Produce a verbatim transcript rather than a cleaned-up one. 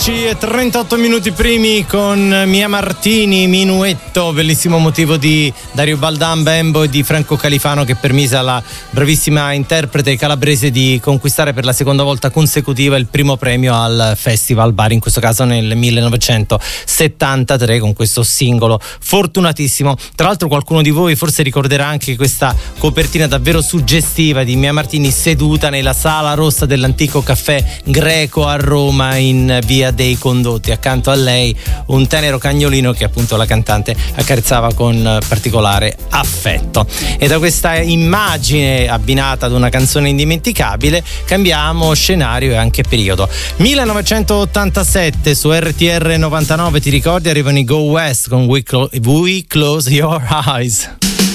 undici e trentotto minuti primi con Mia Martini, Minuetto, bellissimo motivo di Dario Baldan Bembo e di Franco Califano, che permise alla bravissima interprete calabrese di conquistare per la seconda volta consecutiva il primo premio al Festival Bari, in questo caso nel millenovecentosettantatré, con questo singolo fortunatissimo. Tra l'altro qualcuno di voi forse ricorderà anche questa copertina davvero suggestiva di Mia Martini seduta nella sala rossa dell'antico caffè Greco a Roma in via dei Condotti, accanto a lei un tenero cagnolino che appunto la cantante accarezzava con particolare affetto. E da questa immagine abbinata ad una canzone indimenticabile cambiamo scenario e anche periodo. millenovecentottantasette su R T R novantanove, ti ricordi? Arrivano i Go West con We, Clo- We Close Your Eyes.